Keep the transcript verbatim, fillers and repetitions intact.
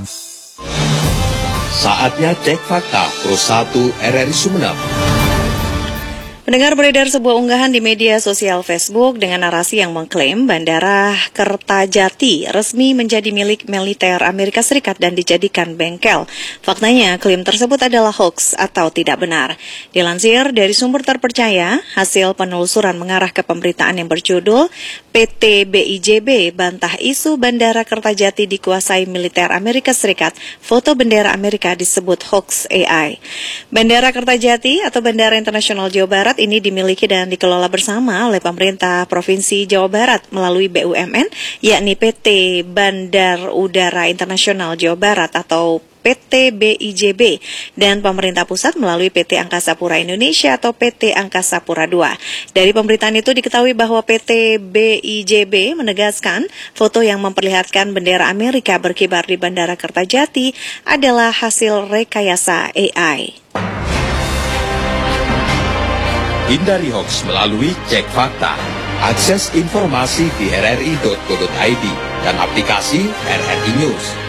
Saatnya cek fakta Pro satu R R I Sumeneb. Mendengar beredar sebuah unggahan di media sosial Facebook dengan narasi yang mengklaim Bandara Kertajati resmi menjadi milik militer Amerika Serikat dan dijadikan bengkel. Faktanya, klaim tersebut adalah hoax atau tidak benar. Dilansir dari sumber terpercaya, hasil penelusuran mengarah ke pemberitaan yang berjudul P T B I J B bantah isu Bandara Kertajati dikuasai militer Amerika Serikat. Foto bendera Amerika disebut hoax A I. Bandara Kertajati atau Bandara Internasional Jawa Barat ini dimiliki dan dikelola bersama oleh pemerintah Provinsi Jawa Barat melalui B U M N, yakni P T Bandar Udara Internasional Jawa Barat atau P T B I J B, dan pemerintah pusat melalui P T Angkasa Pura Indonesia atau P T Angkasa Pura dua. Dari pemberitaan itu diketahui bahwa P T B I J B menegaskan foto yang memperlihatkan bendera Amerika berkibar di Bandara Kertajati adalah hasil rekayasa A I. Hindari hoax melalui Cek Fakta. Akses informasi di r r i titik co titik i d dan aplikasi R R I News.